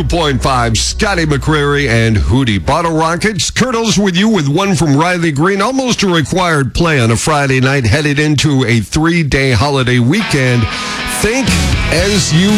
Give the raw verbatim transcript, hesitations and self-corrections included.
two point five, Scotty McCreery and Hootie. Bottle Rockets, Kurtles with you with one from Riley Green. Almost a required play on a Friday night headed into a three-day holiday weekend. Think as you